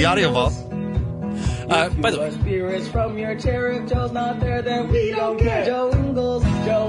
The Audio Vault. By the way, spirits from your chair. If Joe's not there, then we don't care. Joe Ingles.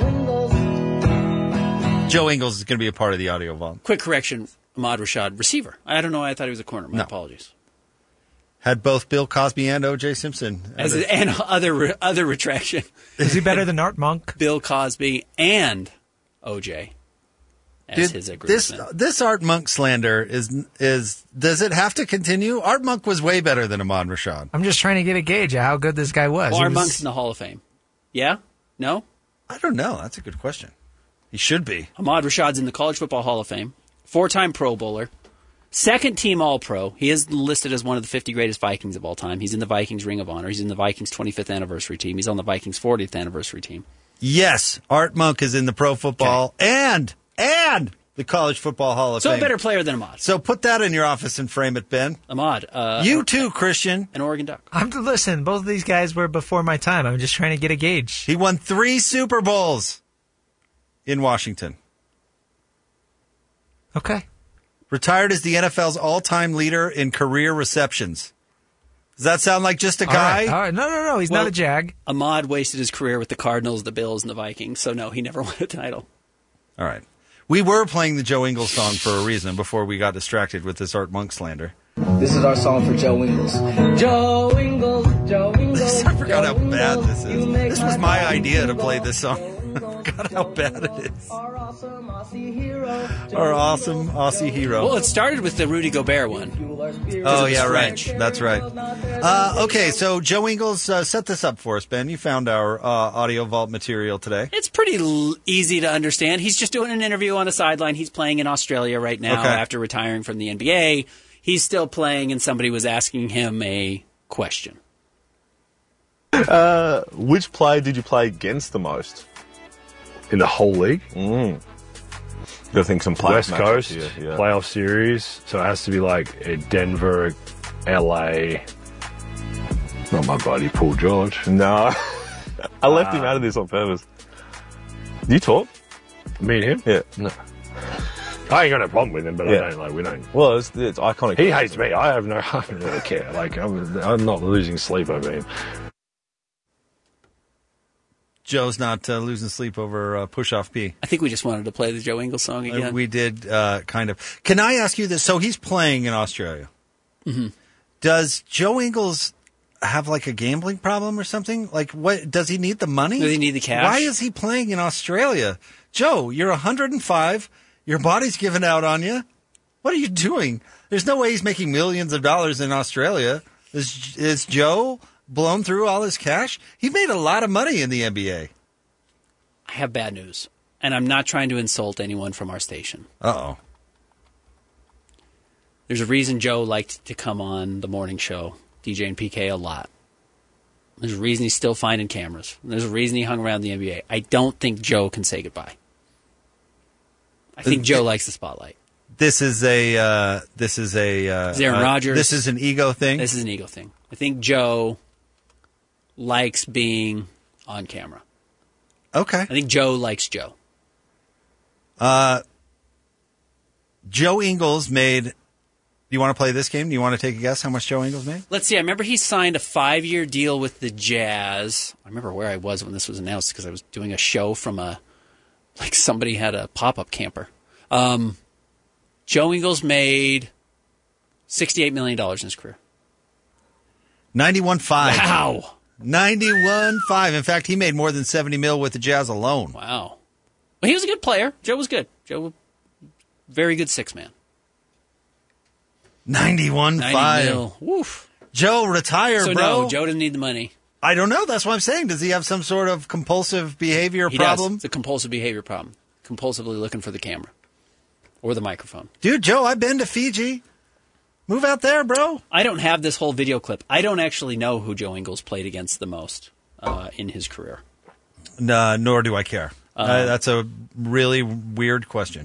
Joe Ingles is going to be a part of the Audio Vault. Quick correction, Ahmad Rashad, receiver. I don't know why I thought he was a corner. My apologies. Had both Bill Cosby and O.J. Simpson. And other retraction. Is he better than Art Monk? Bill Cosby and O.J. as his agreement. This Art Monk slander is does it have to continue? Art Monk was way better than Ahmad Rashad. I'm just trying to get a gauge of how good this guy was. Well, Art Monk's in the Hall of Fame. Yeah? No? I don't know. That's a good question. He should be. Ahmad Rashad's in the College Football Hall of Fame. 4-time Pro Bowler. Second team All-Pro. He is listed as one of the 50 greatest Vikings of all time. He's in the Vikings Ring of Honor. He's in the Vikings 25th anniversary team. He's on the Vikings 40th anniversary team. Yes, Art Monk is in the Pro Football and the College Football Hall of Fame. So a better player than Ahmad. So put that in your office and frame it, Ben. Ahmad. You too, Christian. An Oregon Duck. Listen, both of these guys were before my time. I'm just trying to get a gauge. He won 3 Super Bowls in Washington. Okay. Retired as the NFL's all-time leader in career receptions. Does that sound like just a guy? All right. No. He's not a Jag. Ahmad wasted his career with the Cardinals, the Bills, and the Vikings. So, no, he never won a title. All right. We were playing the Joe Ingles song for a reason before we got distracted with this Art Monk slander. This is our song for Joe Ingles. Joe Ingles. I forgot how bad this is. This was my idea to play this song. I forgot how bad it is. Our awesome Aussie hero. Well, it started with the Rudy Gobert one. Oh, yeah, French. Right. That's right. Okay, so Joe Ingles, set this up for us, Ben. You found our Audio Vault material today. It's pretty easy to understand. He's just doing an interview on the sideline. He's playing in Australia right now after retiring from the NBA. He's still playing, and somebody was asking him a question. Which player did you play against the most in the whole league? I think some West Coast yeah. playoff series, so it has to be like Denver, LA. Not my buddy Paul George. No, I left him out of this on purpose. You talk? Me and him? Yeah. No. I ain't got no problem with him, but Yeah. we don't. Well, it's iconic. He hates me. I don't really care. Like I'm not losing sleep over him. Joe's not losing sleep over Push-Off P. I think we just wanted to play the Joe Ingles song again. We did, kind of. Can I ask you this? So he's playing in Australia. Mm-hmm. Does Joe Ingles have like a gambling problem or something? Like, what does he need the money? Does he need the cash? Why is he playing in Australia? Joe, you're 105. Your body's giving out on you. What are you doing? There's no way he's making millions of dollars in Australia. Is Joe blown through all his cash? He made a lot of money in the NBA. I have bad news, and I'm not trying to insult anyone from our station. Uh-oh. There's a reason Joe liked to come on the morning show, DJ and PK, a lot. There's a reason he's still finding cameras. There's a reason he hung around the NBA. I don't think Joe can say goodbye. I think Joe likes the spotlight. This is Aaron Rodgers. This is an ego thing? This is an ego thing. I think Joe likes being on camera. Okay. I think Joe likes Joe. Joe Ingles made... Do you want to play this game? Do you want to take a guess how much Joe Ingles made? Let's see. I remember he signed a 5-year deal with the Jazz. I remember where I was when this was announced because I was doing a show from somebody had a pop-up camper. Joe Ingles made $68 million in his career. 91.5. Wow. 91.5. In fact, he made more than $70 million with the Jazz alone. Wow. Well, he was a good player. Joe was good. Joe, very good six-man. 91.5. Woof. Joe, retire, so bro. No, Joe doesn't need the money. I don't know. That's what I'm saying. Does he have some sort of compulsive behavior problem? It's a compulsive behavior problem. Compulsively looking for the camera or the microphone. Dude, Joe, I've been to Fiji. Move out there, bro. I don't have this whole video clip. I don't actually know who Joe Ingles played against the most in his career. Nor do I care. That's a really weird question.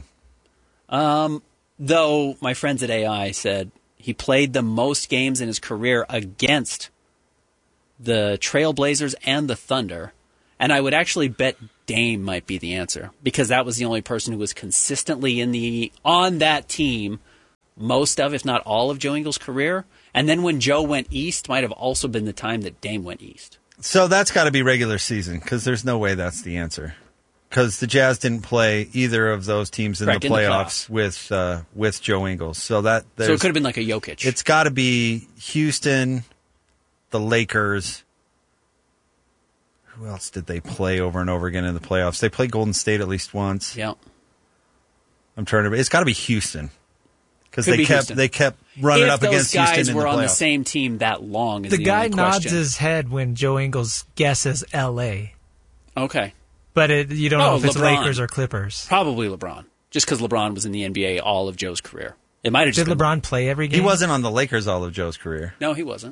Though my friends at AI said he played the most games in his career against the Trailblazers and the Thunder, and I would actually bet Dame might be the answer because that was the only person who was consistently on that team most of, if not all of, Joe Ingles' career. And then when Joe went east, might have also been the time that Dame went east. So that's got to be regular season, because there's no way that's the answer. Because the Jazz didn't play either of those teams in the playoffs with Joe Ingles. So it could have been like a Jokic. It's got to be Houston, the Lakers. Who else did they play over and over again in the playoffs? They played Golden State at least once. Yeah. It's got to be Houston. Because they kept running up against Houston in the playoffs. If those guys were on the same team that long is the guy only nods question. his head when Joe Ingles guesses L.A. Okay. But you don't know if it's LeBron. Lakers or Clippers. Probably LeBron. Just because LeBron was in the NBA all of Joe's career. It might have just Did LeBron play every game? He wasn't on the Lakers all of Joe's career. No, he wasn't.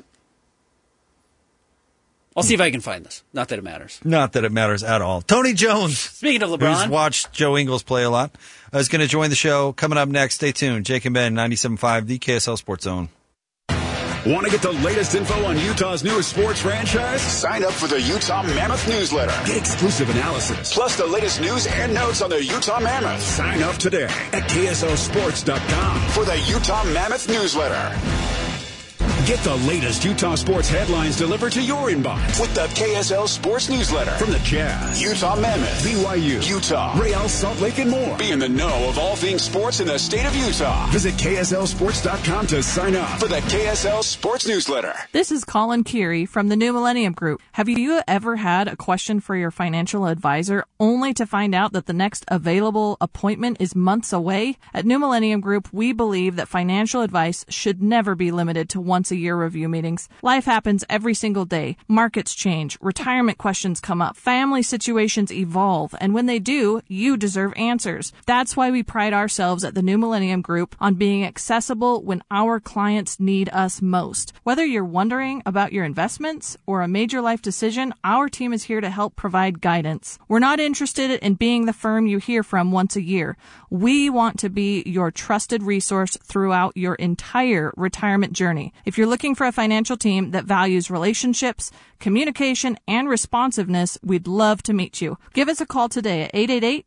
I'll see if I can find this. Not that it matters. Not that it matters at all. Tony Jones. Speaking of LeBron. Who's watched Joe Ingles play a lot, is going to join the show. Coming up next, stay tuned. Jake and Ben, 97.5, the KSL Sports Zone. Want to get the latest info on Utah's newest sports franchise? Sign up for the Utah Mammoth newsletter. Get exclusive analysis, plus the latest news and notes on the Utah Mammoth. Sign up today at KSLSports.com for the Utah Mammoth newsletter. Get the latest Utah sports headlines delivered to your inbox with the KSL Sports Newsletter from the Jazz, Utah Mammoth, BYU, Utah, Real Salt Lake, and more. Be in the know of all things sports in the state of Utah. Visit KSLSports.com to sign up for the KSL Sports Newsletter. This is Colin Keary from the New Millennium Group. Have you ever had a question for your financial advisor only to find out that the next available appointment is months away? At New Millennium Group, we believe that financial advice should never be limited to once a year review meetings. Life happens every single day. Markets change. Retirement questions come up. Family situations evolve. And when they do, you deserve answers. That's why we pride ourselves at the New Millennium Group on being accessible when our clients need us most. Whether you're wondering about your investments or a major life decision, our team is here to help provide guidance. We're not interested in being the firm you hear from once a year. We want to be your trusted resource throughout your entire retirement journey. If you're looking for a financial team that values relationships, communication, and responsiveness, we'd love to meet you. Give us a call today at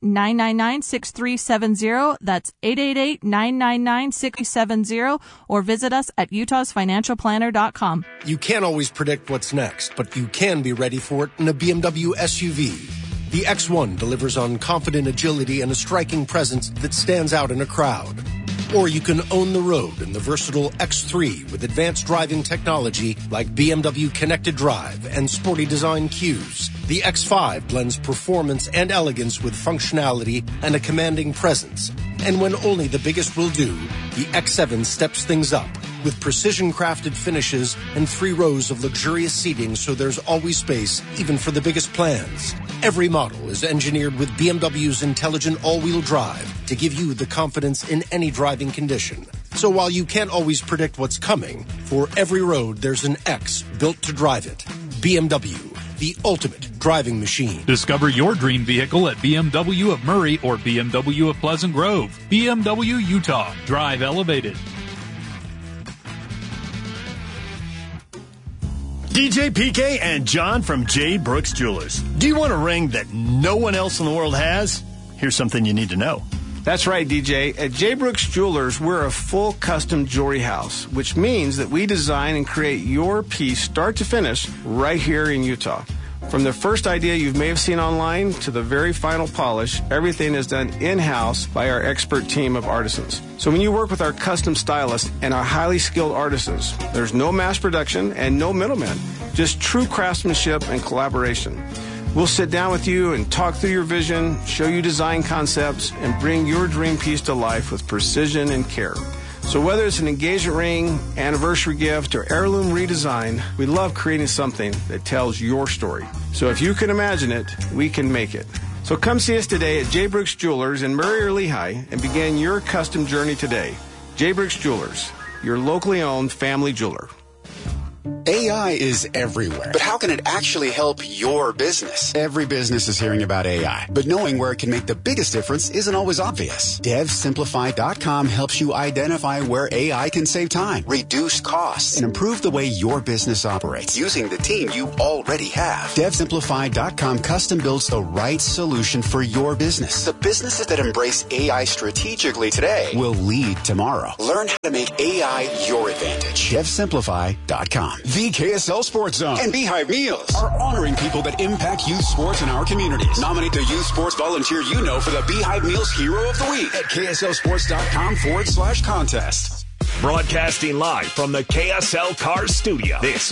888-999-6370. That's 888-999-6370, or visit us at utahsfinancialplanner.com. You can't always predict what's next, but you can be ready for it in a BMW SUV. The X1 delivers on confident agility and a striking presence that stands out in a crowd. Or you can own the road in the versatile X3 with advanced driving technology like BMW Connected Drive and sporty design cues. The X5 blends performance and elegance with functionality and a commanding presence. And when only the biggest will do, the X7 steps things up with precision-crafted finishes and 3 rows of luxurious seating, so there's always space, even for the biggest plans. Every model is engineered with BMW's intelligent all-wheel drive to give you the confidence in any driving condition. So while you can't always predict what's coming, for every road there's an X built to drive it. BMW, the ultimate driving machine. Discover your dream vehicle at BMW of Murray or BMW of Pleasant Grove. BMW Utah. Drive elevated. DJ PK and John from J. Brooks Jewelers. Do you want a ring that no one else in the world has? Here's something you need to know. That's right, DJ. At J. Brooks Jewelers, we're a full custom jewelry house, which means that we design and create your piece start to finish right here in Utah. From the first idea you may have seen online to the very final polish, everything is done in-house by our expert team of artisans. So when you work with our custom stylists and our highly skilled artisans, there's no mass production and no middlemen, just true craftsmanship and collaboration. We'll sit down with you and talk through your vision, show you design concepts, and bring your dream piece to life with precision and care. So whether it's an engagement ring, anniversary gift, or heirloom redesign, we love creating something that tells your story. So if you can imagine it, we can make it. So come see us today at J. Brooks Jewelers in Murray or Lehigh and begin your custom journey today. J. Brooks Jewelers, your locally owned family jeweler. AI is everywhere. But how can it actually help your business? Every business is hearing about AI, but knowing where it can make the biggest difference isn't always obvious. DevSimplify.com helps you identify where AI can save time, reduce costs, and improve the way your business operates using the team you already have. DevSimplify.com custom builds the right solution for your business. The businesses that embrace AI strategically today will lead tomorrow. Learn how to make AI your advantage. DevSimplify.com. The KSL Sports Zone and Beehive Meals are honoring people that impact youth sports in our communities. Nominate the youth sports volunteer you know for the Beehive Meals Hero of the Week at KSLSports.com/contest. Broadcasting live from the KSL Cars Studio. This